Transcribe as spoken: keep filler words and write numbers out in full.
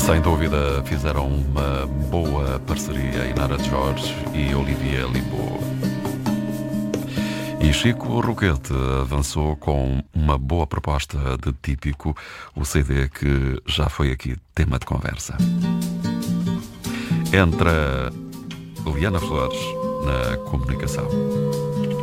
Sem dúvida fizeram uma boa parceria Inara Jorge e Olivier Limbo. E Chico Roquete avançou com uma boa proposta de Típico, o C D que já foi aqui tema de conversa. Entra Liana Flores na comunicação.